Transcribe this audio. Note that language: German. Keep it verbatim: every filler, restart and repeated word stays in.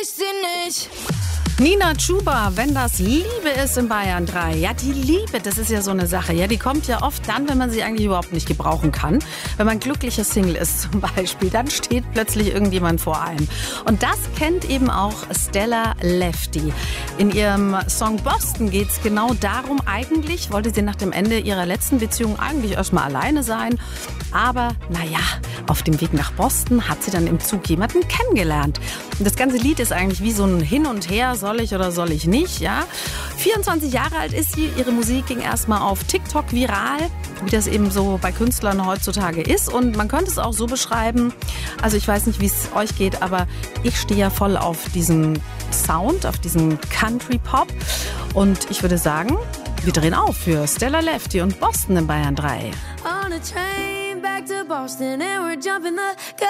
Ich sie nicht. Nina Chuba, wenn das Liebe ist in Bayern drei. Ja, die Liebe, das ist ja so eine Sache. Ja, die kommt ja oft dann, wenn man sie eigentlich überhaupt nicht gebrauchen kann. Wenn man glücklicher Single ist zum Beispiel, dann steht plötzlich irgendjemand vor einem. Und das kennt eben auch Stella Lefty. In ihrem Song Boston geht es genau darum. Eigentlich wollte sie nach dem Ende ihrer letzten Beziehung eigentlich erstmal alleine sein. Aber naja, auf dem Weg nach Boston hat sie dann im Zug jemanden kennengelernt. Und das ganze Lied ist eigentlich wie so ein Hin und Her, soll ich oder soll ich nicht, ja. vierundzwanzig Jahre alt ist sie, ihre Musik ging erstmal auf TikTok viral, wie das eben so bei Künstlern heutzutage ist. Und man könnte es auch so beschreiben, also ich weiß nicht, wie es euch geht, aber ich stehe ja voll auf diesen Sound, auf diesen Country-Pop. Und ich würde sagen, wir drehen auf für Stella Lefty und Boston in Bayern drei. On a train back to Boston and we're jumping the